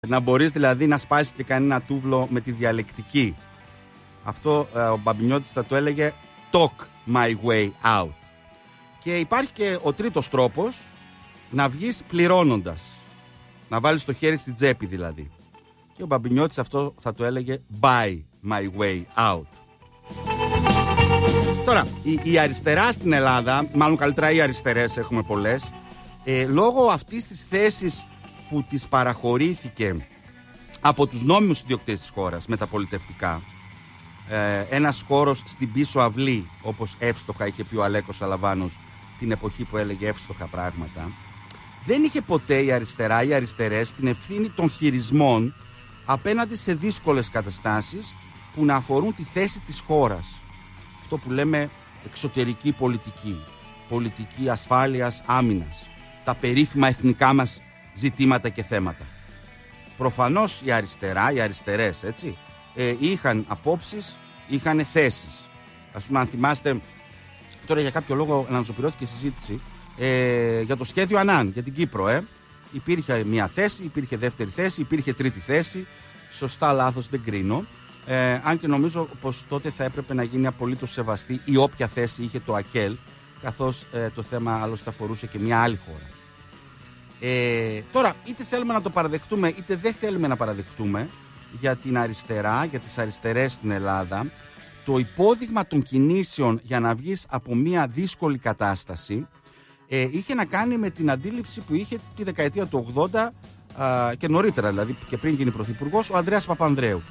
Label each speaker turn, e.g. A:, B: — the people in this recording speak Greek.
A: Να μπορείς δηλαδή να σπάσεις και κανένα τούβλο με τη διαλεκτική. Αυτό ο Μπαμπινιώτης θα το έλεγε talk my way out. Και υπάρχει και ο τρίτος τρόπος, να βγεις πληρώνοντας. Να βάλεις το χέρι στην τσέπη δηλαδή. Και ο Μπαμπινιώτης αυτό θα το έλεγε buy my way out. Τώρα, η αριστερά στην Ελλάδα, μάλλον καλύτερα οι αριστερές, έχουμε πολλές, λόγω αυτής της θέσης που της παραχωρήθηκε από τους νόμιμους ιδιοκτήτες της χώρας με τα πολιτευτικά, ένας χώρος στην πίσω αυλή, όπως εύστοχα είχε πει ο Αλέκος Σαλαβάνος την εποχή που έλεγε εύστοχα πράγματα, δεν είχε ποτέ η αριστερά, οι αριστερές, την ευθύνη των χειρισμών απέναντι σε δύσκολες καταστάσεις που να αφορούν τη θέση της χώρας. Αυτό που λέμε εξωτερική πολιτική, πολιτική ασφάλειας, άμυνας, τα περίφημα εθνικά μας ζητήματα και θέματα. Προφανώς η αριστερά, οι αριστερές, έτσι, είχαν απόψεις, είχαν θέσεις. Ας πούμε, αν θυμάστε, τώρα για κάποιο λόγο αναζωπηρώθηκε η συζήτηση για το σχέδιο Ανάν, για την Κύπρο. Υπήρχε μια θέση, υπήρχε δεύτερη θέση, υπήρχε τρίτη θέση. Σωστά, λάθος, δεν κρίνω. Αν και νομίζω πως τότε θα έπρεπε να γίνει απολύτως σεβαστή η όποια θέση είχε το ΑΚΕΛ, καθώς το θέμα άλλωστε αφορούσε και μια άλλη χώρα. Τώρα, είτε θέλουμε να το παραδεχτούμε είτε δεν θέλουμε να παραδεχτούμε, για την αριστερά, για τις αριστερές στην Ελλάδα, το υπόδειγμα των κινήσεων για να βγεις από μια δύσκολη κατάσταση είχε να κάνει με την αντίληψη που είχε τη δεκαετία του 80 και νωρίτερα, δηλαδή και πριν γίνει πρωθυπουργός, ο Ανδρέας Παπανδρέου.